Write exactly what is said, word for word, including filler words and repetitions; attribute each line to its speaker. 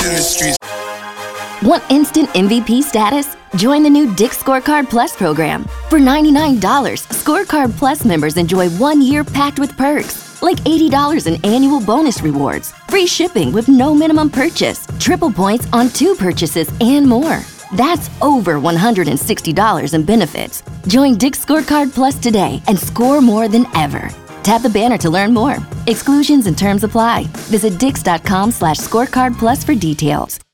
Speaker 1: In the streets.
Speaker 2: Want instant M V P status? Join the new Dick's Scorecard Plus program. For ninety-nine dollars, Scorecard Plus members enjoy one year packed with perks, like eighty dollars in annual bonus rewards, free shipping with no minimum purchase, triple points on two purchases, and more. That's over one hundred sixty dollars in benefits. Join Dick's Scorecard Plus today and score more than ever. Tap the banner to learn more. Exclusions and terms apply. Visit dix.com slash scorecard plus for details.